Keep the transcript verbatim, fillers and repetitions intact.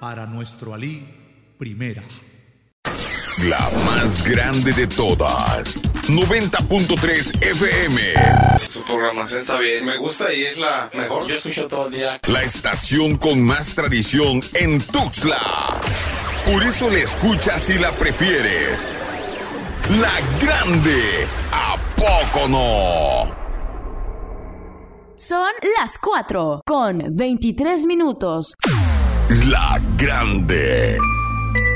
para nuestro Alí, primera. La más grande de todas, noventa punto tres F M. Su programación está bien, me gusta y es la mejor. Yo escucho todo el día. La estación con más tradición en Tuxtla. Por eso la escuchas y la prefieres. La grande, ¿a poco no? Son las cuatro con veintitrés minutos. La grande.